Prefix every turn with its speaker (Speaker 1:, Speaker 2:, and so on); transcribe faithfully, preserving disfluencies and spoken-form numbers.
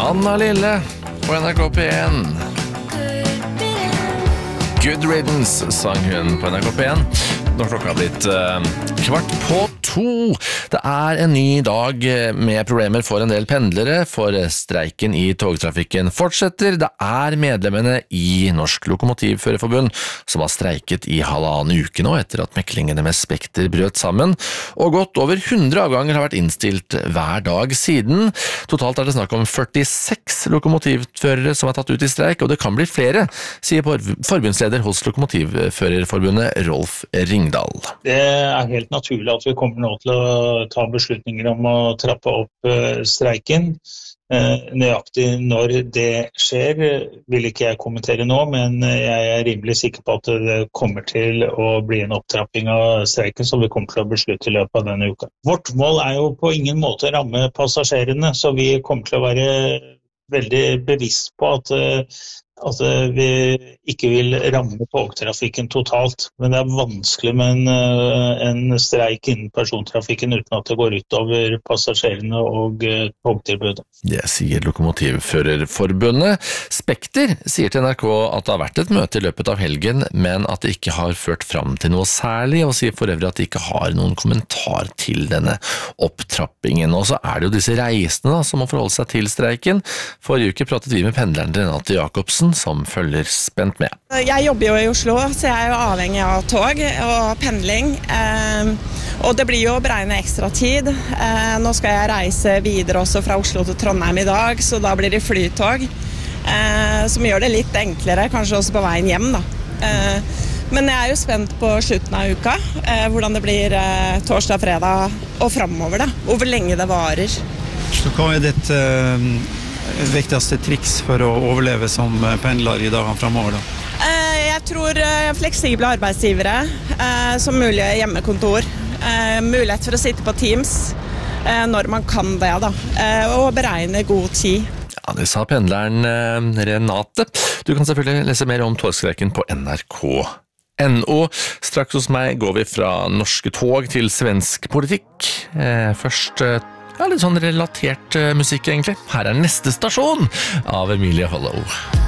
Speaker 1: Anna Lille på N R K P en. Good Riddance sang hun på N R K P en. Når klokka har blitt uh, kvart på to. Det er en ny dag med problemer for en del pendlere, for streiken i togtrafikken fortsetter. Det er medlemmene i Norsk Lokomotivførerforbund som har streiket i halvannen uke nå etter at meklingene med Spekter brøt sammen, og godt over hundre avganger har vært innstilt hver dag siden. Totalt er det snakk om førtiseks lokomotivførere som er tatt ut i streik, og det kan bli flere, sier forbundsleder hos Lokomotivførerforbundet Rolf Ring.
Speaker 2: Det er helt naturlig at vi kommer nå til å ta beslutninger om å trappe opp streiken. Nøyaktig når det skjer vil ikke jeg kommentere nå, men jeg er rimelig sikker på at det kommer til å bli en opptrapping av streiken som vi kommer til å beslutte i løpet av denne uka. Vårt mål er jo på ingen måte å ramme passasjerene, så vi kommer til å være veldig bevisst på at at vi ikke vil ramme togtrafikken totalt, men det er vanskelig med en, en streik innen persontrafikken uten at det går ut over passasjerene og togtilbudet.
Speaker 1: Det sier Lokomotivførerforbundet. Spekter sier til N R K at det har vært et møte i løpet av helgen, men at det ikke har ført fram til noe særlig, og sier for øvrig at de ikke har noen kommentar til denne opptrappingen. Og så er det jo disse reisende da, som må forholde seg til streiken. Forrige uke pratet vi med pendleren Renate Jacobsen, som følger spent med.
Speaker 3: Jeg jobber jo i Oslo, så jeg er jo avhengig av tog og pendling. Eh, og det blir jo å beregne ekstra tid. Eh, nå skal jeg reise videre også fra Oslo til Trondheim i dag, så da blir det flytog. Eh, som gjør det litt enklere, kanskje også på veien hjem da. Eh, men jeg er jo spent på slutten av uka, eh, hvordan det blir eh, torsdag, fredag og fremover da. Og hvor lenge det varer.
Speaker 4: Så hva er ditt eh, viktigste triks for å overleve som pendler i dagene fremover da?
Speaker 3: Jeg tror fleksible arbeidsgivere, som mulig hjemmekontor, mulighet for å sitte på Teams når man kan det da, og beregne god tid.
Speaker 1: Ja, det sa pendleren Renate. Du kan selvfølgelig lese mer om togstreiken på N R K punktum N O. Straks hos meg går vi fra norske tog til svensk politikk. Først ja, litt sånn relatert musikk egentlig. Her er neste stasjon av Emilie Hollow.